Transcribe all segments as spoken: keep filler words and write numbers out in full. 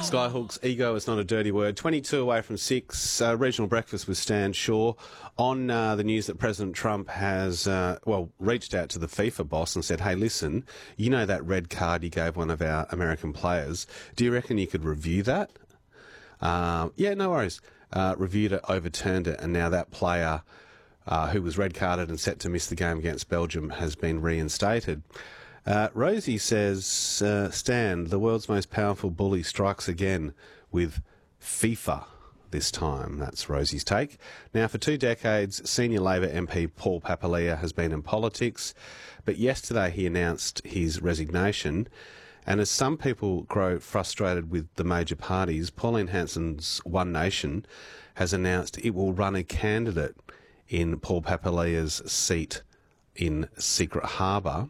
Skyhawks, ego is not a dirty word. twenty-two away from six. Uh, regional breakfast with Stan Shaw on uh, the news that President Trump has, uh, well, reached out to the FIFA boss and said, hey, listen, you know that red card you gave one of our American players. Do you reckon you could review that? Um, yeah, no worries. Uh, reviewed it, overturned it, and now that player uh, who was red carded and set to miss the game against Belgium has been reinstated. Uh, Rosie says, uh, Stan, the world's most powerful bully strikes again with FIFA this time. That's Rosie's take. Now, for two decades, senior Labor M P Paul Papalia has been in politics, but yesterday he announced his resignation. And as some people grow frustrated with the major parties, Pauline Hanson's One Nation has announced it will run a candidate in Paul Papalia's seat in Secret Harbour,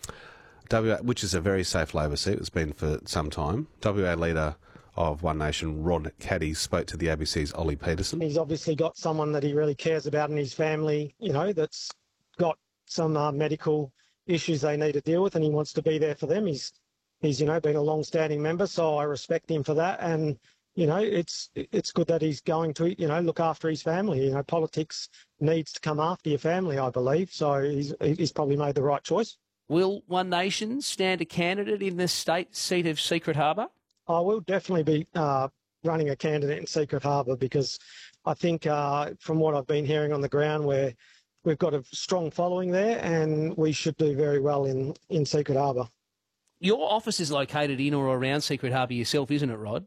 W A, which is a very safe Labor seat. It's been for some time. W A leader of One Nation, Rod Caddy, spoke to the A B C's Ollie Peterson. He's obviously got someone that he really cares about in his family, you know, that's got some uh, medical issues they need to deal with, and he wants to be there for them. He's, he's you know, been a long-standing member, so I respect him for that. And, you know, it's it's good that he's going to, you know, look after his family. You know, politics needs to come after your family, I believe. So he's he's probably made the right choice. Will One Nation stand a candidate in the state seat of Secret Harbour? I will definitely be uh, running a candidate in Secret Harbour because I think uh, from what I've been hearing on the ground, where we've got a strong following there and we should do very well in, in Secret Harbour. Your office is located in or around Secret Harbour yourself, isn't it, Rod?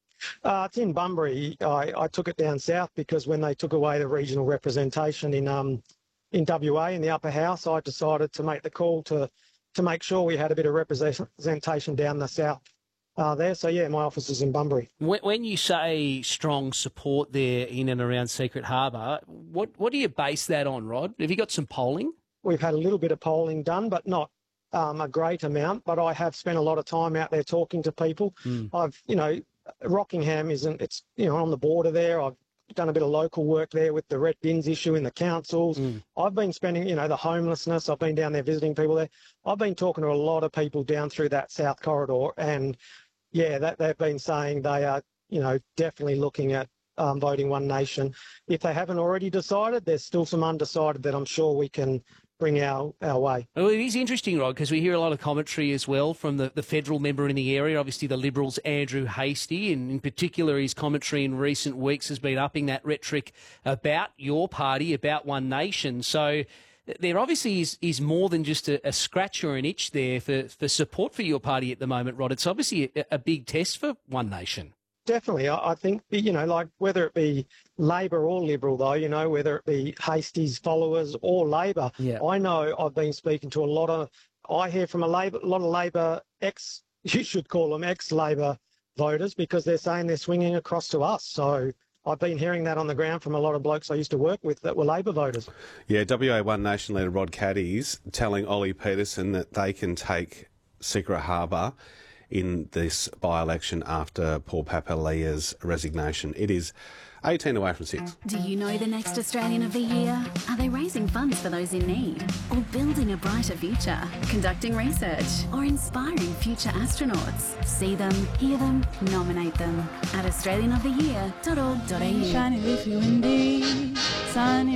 Uh, it's in Bunbury. I, I took it down south because when they took away the regional representation in um, in W A in the upper house, I decided to make the call to to make sure we had a bit of representation down the south uh, there. So, yeah, my office is in Bunbury. When, when you say strong support there in and around Secret Harbour, what, what do you base that on, Rod? Have you got some polling? We've had a little bit of polling done, but not um, a great amount. But I have spent a lot of time out there talking to people. Mm. I've, you know, Rockingham isn't, it's, you know, on the border there. I've done a bit of local work there with the red bins issue in the councils. Mm. I've been spending, you know, the homelessness. I've been down there visiting people there. I've been talking to a lot of people down through that south corridor, and yeah, that they've been saying they are, you know, definitely looking at um, voting One Nation. If they haven't already decided, there's still some undecided that I'm sure we can bring our, our way. Well, it is interesting, Rod, because we hear a lot of commentary as well from the, the federal member in the area, obviously the Liberals' Andrew Hastie, and in particular his commentary in recent weeks has been upping that rhetoric about your party, about One Nation. So there obviously is, is more than just a, a scratch or an itch there for, for support for your party at the moment, Rod. It's obviously a, a big test for One Nation. Definitely. I think, you know, like whether it be Labor or Liberal, though, you know, whether it be Hastie's followers or Labor, yeah. I know I've been speaking to a lot of, I hear from a Labor, a lot of Labor ex, you should call them ex-Labor voters, because they're saying they're swinging across to us. So I've been hearing that on the ground from a lot of blokes I used to work with that were Labor voters. Yeah, W A One Nation leader Rod Caddy's telling Ollie Peterson that they can take Secret Harbour in this by-election after Paul Papalia's resignation. It is eighteen away from six. Do you know the next Australian of the Year? Are they raising funds for those in need? Or building a brighter future? Conducting research? Or inspiring future astronauts? See them, hear them, nominate them at australian of the year dot org dot a u.